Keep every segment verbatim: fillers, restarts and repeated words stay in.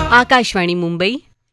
आकाशवाणी मुंबई.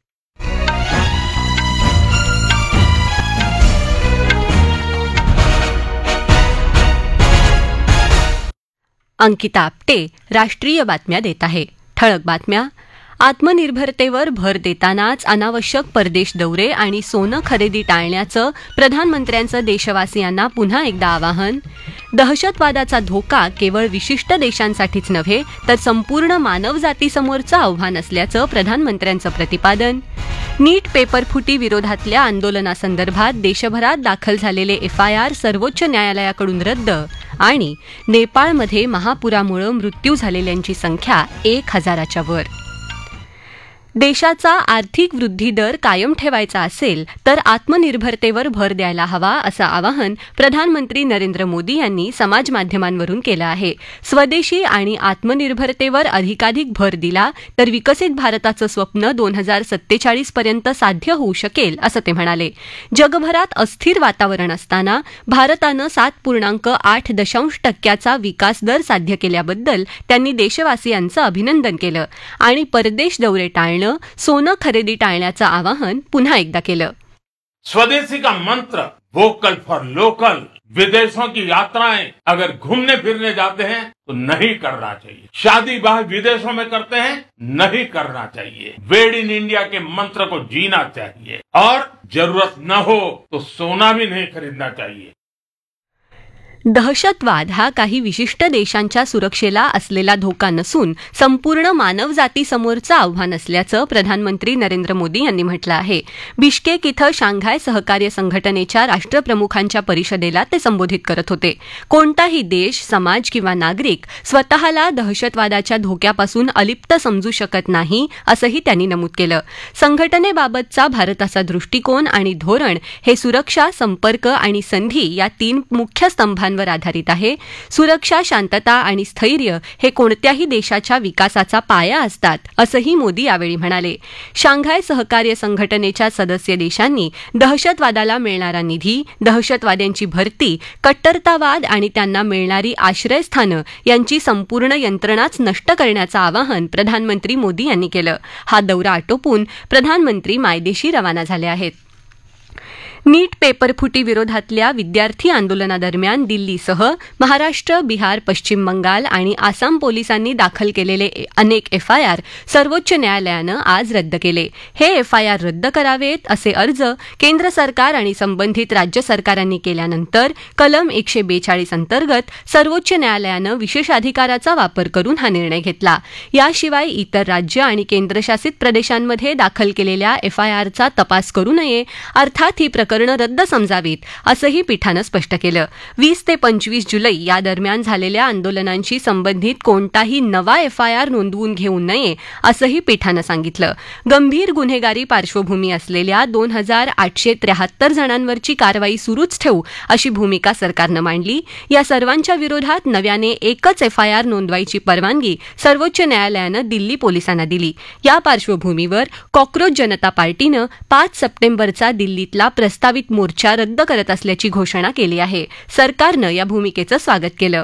अंकिता आपटे राष्ट्रीय बातम्या देत आहे. ठळक बातम्या. आत्मनिर्भरतेवर भर देतानाच अनावश्यक परदेश दौरे आणि सोनं खरेदी टाळण्याचं प्रधानमंत्र्यांचं देशवासियांना पुन्हा एकदा आवाहन. दहशतवादाचा धोका केवळ विशिष्ट देशांसाठीच नव्हे तर संपूर्ण मानवजातीसमोरचं आव्हान असल्याचं प्रधानमंत्र्यांचं प्रतिपादन. नीट पेपरफुटी विरोधातल्या आंदोलनासंदर्भात देशभरात दाखल झालेले एफ आय आर सर्वोच्च न्यायालयाकडून रद्द. आणि नेपाळमध्ये महापुरामुळे मृत्यू झालेल्यांची संख्या एक हजाराच्या वर. देशाचा आर्थिक वृद्धी दर कायम ठेवायचा असेल तर आत्मनिर्भरतेवर भर द्यायला हवा असं आवाहन प्रधानमंत्री नरेंद्र मोदी यांनी समाजमाध्यमांवरून केलं आहे. स्वदेशी आणि आत्मनिर्भरतेवर अधिकाधिक भर दिला तर विकसित भारताचं स्वप्न दोन हजार सत्तेचाळीस पर्यंत साध्य होऊ शकेल असं ते म्हणाले. जगभरात अस्थिर वातावरण असताना भारतानं सात पूर्णांक आठ दशांश टक्क्याचा विकास दर साध्य केल्याबद्दल त्यांनी देशवासियांचं अभिनंदन केलं आणि परदेश दौरे टाळणं, सोनं खरेदी टाळण्याचं आवाहन पुन्हा एकदा केलं. स्वदेशी का मंत्र वोकल फॉर लोकल. विदेशों की यात्राएं अगर घूमने फिरने जाते हैं तो नहीं करना चाहिए. शादी ब्याह विदेशों में करते हैं, नहीं करना चाहिए. वेड इन इंडिया के मंत्र को जीना चाहिए और जरूरत न हो तो सोना भी नहीं खरीदना चाहिए. दहशतवाद हा काही विशिष्ट देशांच्या सुरक्षेला असलेला धोका नसून संपूर्ण मानवजातीसमोरचं आव्हान असल्याचं प्रधानमंत्री नरेंद्र मोदी यांनी म्हटलं आहे. बिश्केक इथं शांघाय सहकार्य संघटनेच्या राष्ट्रप्रमुखांच्या परिषदेला ते संबोधित करत होते. कोणताही देश, समाज किंवा नागरिक स्वतःला दहशतवादाच्या धोक्यापासून अलिप्त समजू शकत नाही असंही त्यांनी नमूद केलं. संघटनेबाबतचा भारताचा दृष्टिकोन आणि धोरण हे सुरक्षा, संपर्क आणि संधी या तीन मुख्य स्तंभांवर आधारित आहे. सुरक्षा, शांतता आणि स्थैर्य हे कोणत्याही देशाच्या विकासाचा पाया असतात असंही मोदी यावेळी म्हणाले. शांघाय सहकार्य संघटनेच्या सदस्य देशांनी दहशतवादाला मिळणारा निधी, दहशतवाद्यांची भरती, कट्टरतावाद आणि त्यांना मिळणारी आश्रयस्थानं यांची संपूर्ण यंत्रणाच नष्ट करण्याचं आवाहन प्रधानमंत्री मोदी यांनी केलं. हा दौरा आटोपून प्रधानमंत्री मायदेशी रवाना झाले आहेत. नीट पेपरफुटी विरोधातल्या विद्यार्थी आंदोलनादरम्यान दिल्लीसह महाराष्ट्र, बिहार, पश्चिम बंगाल आणि आसाम पोलिसांनी दाखल केलेले अनेक एफ आय आर सर्वोच्च न्यायालयानं आज रद्द केले. हे एफ आय आर रद्द करावेत असे अर्ज केंद्र सरकार आणि संबंधित राज्य सरकारांनी केल्यानंतर कलम एकशे बेचाळीस अंतर्गत सर्वोच्च न्यायालयानं विशेषाधिकाराचा वापर करून हा निर्णय घेतला. याशिवाय इतर राज्य आणि केंद्रशासित प्रदेशांमध्ये दाखल केलेल्या एफ आय आरचा तपास करू नये, अर्थात ही प्रकरणं रद्द समजावीत असंही पीठानं स्पष्ट केलं. वीस ते पंचवीस जुलै या दरम्यान झालेल्या आंदोलनांशी संबंधित कोणताही नवा एफ आय आर नोंदवून घेऊ नये असंही पीठानं सांगितलं. गंभीर गुन्हेगारी पार्श्वभूमी असलेल्या दोन हजार आठशे त्र्याहत्तर जणांवरची कारवाई सुरूच ठेवू अशी भूमिका सरकारनं मांडली. या सर्वांच्या विरोधात नव्याने एकच एफ आय आर नोंदवायची परवानगी सर्वोच्च न्यायालयानं दिल्ली पोलिसांना दिली. या पार्श्वभूमीवर कॉक्रोच जनता पार्टीनं पाच सप्टेंबरचा दिल्लीतला प्रस्ताव मोर्चा रद्द करत असल्याची घोषणा केली आहे. सरकारनं या भूमिकेचं स्वागत केलं.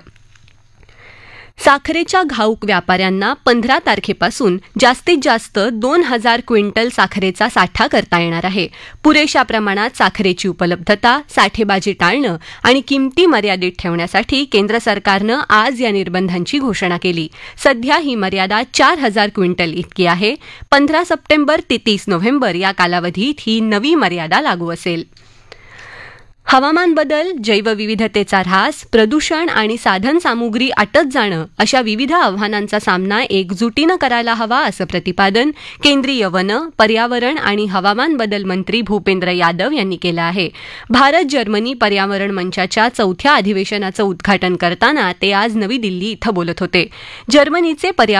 साखरेच्या घाऊक व्यापाऱ्यांना पंधरा तारखेपासून जास्तीत जास्त दोन हजार क्विंटल साखरेचा साठा करता येणार आहे. पुरेशा प्रमाणात साखरेची उपलब्धता, साठेबाजी टाळणं आणि किमती मर्यादित ठेवण्यासाठी केंद्र सरकारनं आज या निर्बंधांची घोषणा केली. सध्या ही मर्यादा चार हजार क्विंटल इतकी आहे. पंधरा सप्टेंबर ते तीस नोव्हेंबर या कालावधीत ही नवी मर्यादा लागू असेल. हवामान बदल, जैवविविधतेचा ऱ्हास, प्रदूषण आणि साधनसामुग्री आटत जाणं अशा विविध आव्हानांचा सामना एकजुटीनं करायला हवा असं प्रतिपादन केंद्रीय वन, पर्यावरण आणि हवामान बदल मंत्री भूपेंद्र यादव यांनी केलं आहे. भारत जर्मनी पर्यावरण मंचाच्या चौथ्या अधिवेशनाचं उद्घाटन करताना ते आज नवी दिल्ली इथं बोलत होते. जर्मनीचे